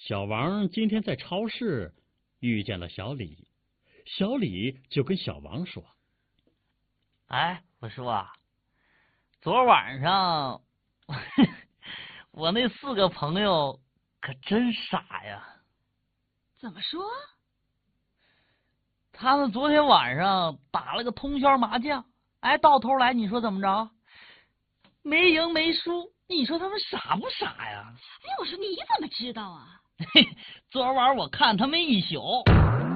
小王今天在超市遇见了小李，小李就跟小王说：“ 哎，我说啊，昨晚上我那4个朋友可真傻呀。” 怎么说？ 他们昨天晚上打了个通宵麻将，哎，到头来你说怎么着？没赢没输，你说他们傻不傻呀？ 哎，我说你怎么知道啊？ 昨晚我看他们一宿。